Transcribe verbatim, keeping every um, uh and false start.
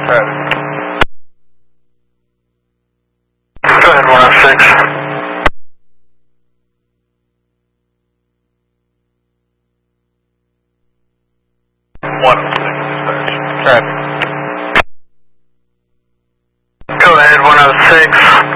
Traffic. Go ahead, one oh six. one oh six, dispatch. Traffic. Go ahead, one oh six.